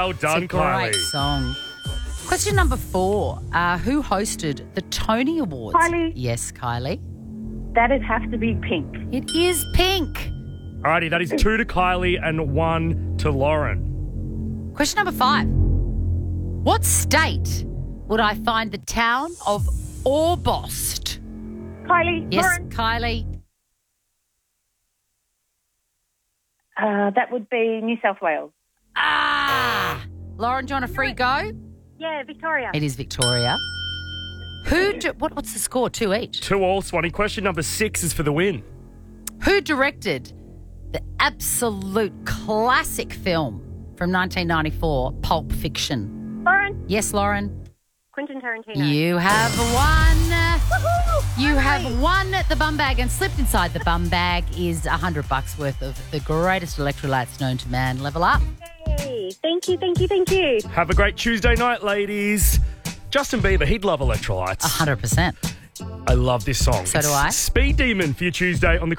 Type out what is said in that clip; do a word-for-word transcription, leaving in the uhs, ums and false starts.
Well done, It's a great Kylie. song. Question number four. Uh, who hosted the Tony Awards? Kylie. Yes, Kylie. That'd have to be Pink. It is Pink. Alrighty, that is two to Kylie and one to Lauren. Question number five. What state would I find the town of Orbost? Kylie. Yes, Lauren. Kylie. Uh, that would be New South Wales. Ah! Lauren, do you want a free go? Yeah, Victoria. It is Victoria. Who? Di- what, what's the score? Two each. Two all, Swanee. Question number six is for the win. Who directed the absolute classic film from nineteen ninety-four, Pulp Fiction? Lauren. Yes, Lauren. Quentin Tarantino. You have won. You have won the bum bag, and slipped inside the bum bag is a hundred bucks worth of the greatest electrolytes known to man. Level up. Hey, thank you, thank you, thank you. Have a great Tuesday night, ladies. Justin Bieber, he'd love electrolytes. A hundred percent. I love this song. So do It's I. Speed Demon for your Tuesday on the